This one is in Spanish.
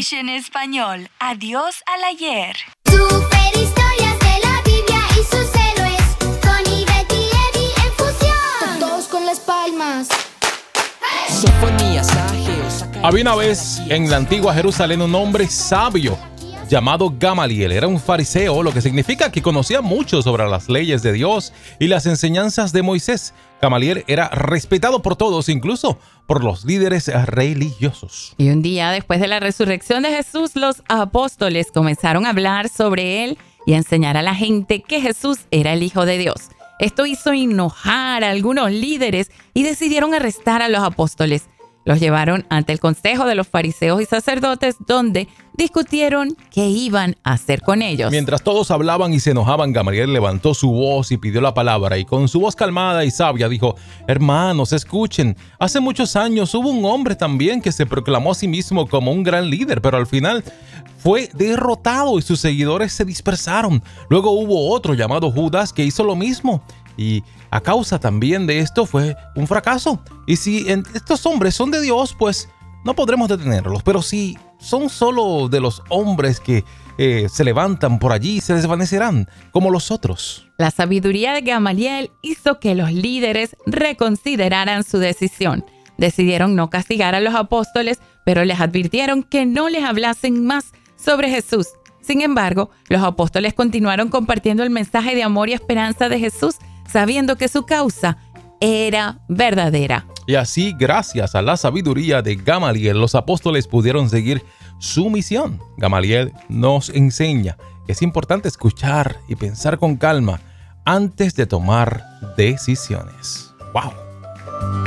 English en español. Adiós al ayer. Super historias de la Biblia y sus héroes. Con Ivette y Eddie en fusión. Todos con las palmas. Había una vez en la antigua Jerusalén un hombre sabio llamado Gamaliel. Era un fariseo, lo que significa que conocía mucho sobre las leyes de Dios y las enseñanzas de Moisés. Gamaliel era respetado por todos, incluso por los líderes religiosos. Y un día después de la resurrección de Jesús, los apóstoles comenzaron a hablar sobre él y a enseñar a la gente que Jesús era el Hijo de Dios. Esto hizo enojar a algunos líderes y decidieron arrestar a los apóstoles. Los llevaron ante el consejo de los fariseos y sacerdotes, donde discutieron qué iban a hacer con ellos. Mientras todos hablaban y se enojaban, Gamaliel levantó su voz y pidió la palabra, y con su voz calmada y sabia dijo: hermanos, escuchen, hace muchos años hubo un hombre también que se proclamó a sí mismo como un gran líder, pero al final fue derrotado y sus seguidores se dispersaron. Luego hubo otro llamado Judas que hizo lo mismo, y a causa también de esto fue un fracaso. Y si estos hombres son de Dios, pues no podremos detenerlos. Pero si son solo de los hombres que se levantan por allí, se desvanecerán como los otros. La sabiduría de Gamaliel hizo que los líderes reconsideraran su decisión. Decidieron no castigar a los apóstoles, pero les advirtieron que no les hablasen más sobre Jesús. Sin embargo, los apóstoles continuaron compartiendo el mensaje de amor y esperanza de Jesús, sabiendo que su causa era verdadera. Y así, gracias a la sabiduría de Gamaliel, los apóstoles pudieron seguir su misión. Gamaliel nos enseña que es importante escuchar y pensar con calma antes de tomar decisiones. ¡Wow!